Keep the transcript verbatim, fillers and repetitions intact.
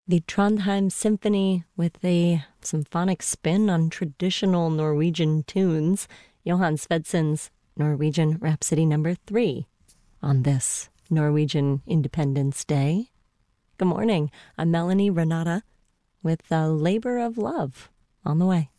The Trondheim Symphony with a symphonic spin on traditional Norwegian tunes. Johan Svedsen's Norwegian Rhapsody number three on this Norwegian Independence Day. Good morning. I'm Melanie Renata with a labor of love on the way.